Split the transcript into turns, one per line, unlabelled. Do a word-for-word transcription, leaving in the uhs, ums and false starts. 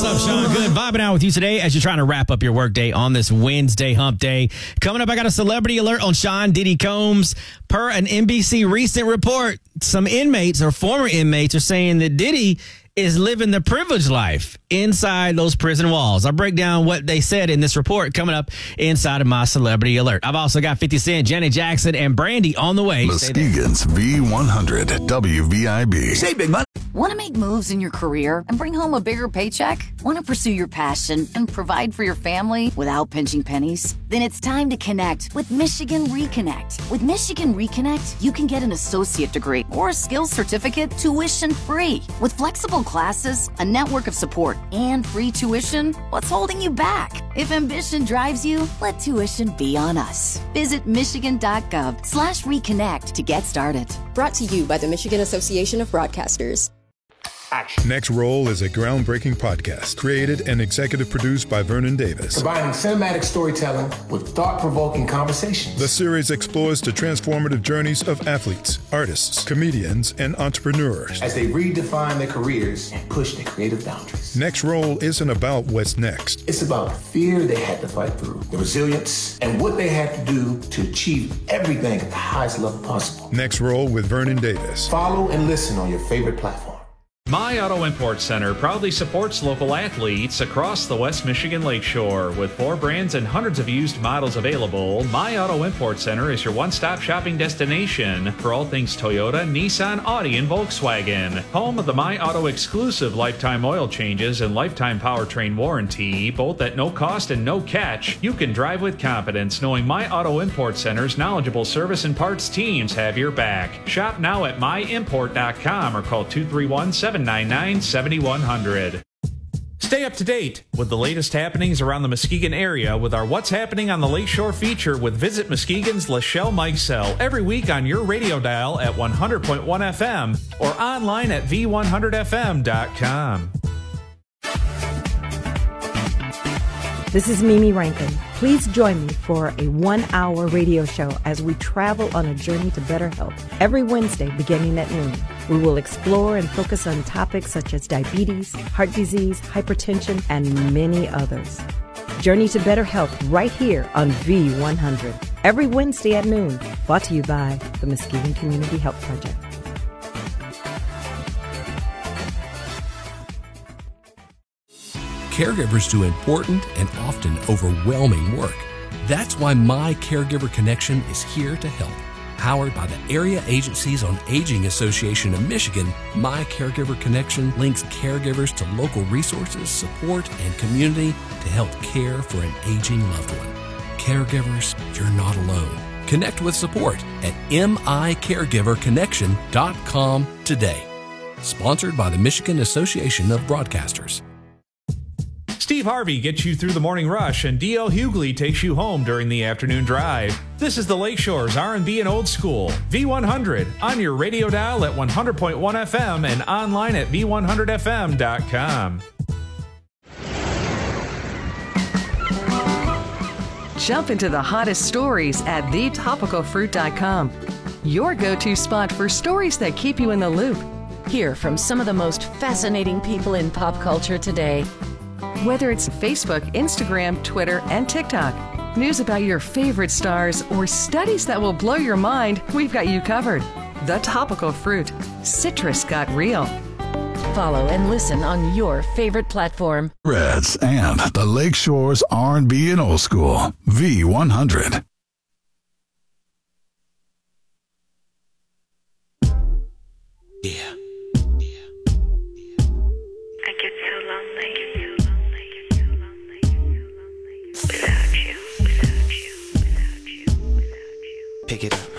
up, Sean? Good. Vibing out with you today as you're trying to wrap up your workday on this Wednesday hump day. Coming up, I got a celebrity alert on Sean Diddy Combs. Per an N B C recent report, some inmates or former inmates are saying that Diddy is living the privileged life inside those prison walls. I'll break down what they said in this report coming up inside of my celebrity alert. I've also got fifty Cent, Janet Jackson, and Brandy on the way.
Muskegon's V one hundred W V I B.
Say big money.
Want to make moves in your career and bring home a bigger paycheck? Want to pursue your passion and provide for your family without pinching pennies? Then it's time to connect with Michigan Reconnect. With Michigan Reconnect, you can get an associate degree or a skills certificate tuition free. With flexible classes, a network of support, and free tuition, what's holding you back? If ambition drives you, let tuition be on us. Visit michigan.gov slash reconnect to get started.
Brought to you by the Michigan Association of Broadcasters.
Action. Next Roll is a groundbreaking podcast created and executive produced by Vernon Davis.
Combining cinematic storytelling with thought-provoking conversations.
The series explores the transformative journeys of athletes, artists, comedians, and entrepreneurs
as they redefine their careers and push their creative boundaries.
Next Roll isn't about what's next.
It's about the fear they had to fight through, the resilience, and what they had to do to achieve everything at the highest level possible.
Next Roll with Vernon Davis.
Follow and listen on your favorite platform.
My Auto Import Center proudly supports local athletes across the West Michigan Lakeshore. With four brands and hundreds of used models available, My Auto Import Center is your one-stop shopping destination for all things Toyota, Nissan, Audi, and Volkswagen. Home of the My Auto exclusive lifetime oil changes and lifetime powertrain warranty, both at no cost and no catch. You can drive with confidence knowing My Auto Import Center's knowledgeable service and parts teams have your back. Shop now at my import dot com or call two three one, seven nine nine, seven one zero zero. Stay up to date with the latest happenings around the Muskegon area with our What's Happening on the Lakeshore feature with Visit Muskegon's Lachelle Mikesell every week on your radio dial at one hundred point one F M or online at v one hundred f m dot com.
This is Mimi Rankin. Please join me for a one-hour radio show as we travel on a journey to better health. Every Wednesday beginning at noon, we will explore and focus on topics such as diabetes, heart disease, hypertension, and many others. Journey to better health right here on V one hundred. Every Wednesday at noon. Brought to you by the Muskegon Community Health Project.
Caregivers do important and often overwhelming work. That's why My Caregiver Connection is here to help. Powered by the Area Agencies on Aging Association of Michigan, My Caregiver Connection links caregivers to local resources, support, and community to help care for an aging loved one. Caregivers, you're not alone. Connect with support at mi caregiver connection dot com today. Sponsored by the Michigan Association of Broadcasters.
Steve Harvey gets you through the morning rush, and D L Hughley takes you home during the afternoon drive. This is the Lakeshore's R and B and Old School, V one hundred, on your radio dial at one hundred point one F M and online at v one hundred f m dot com.
Jump into the hottest stories at the topical fruit dot com, your go-to spot for stories that keep you in the loop.
Hear from some of the most fascinating people in pop culture today.
Whether it's Facebook, Instagram, Twitter, and TikTok, news about your favorite stars, or studies that will blow your mind, we've got you covered. The Topical Fruit. Citrus got real.
Follow and listen on your favorite platform.
Reds and the Lakeshore's R and B and Old School, V one hundred.
Yeah. Pick it up.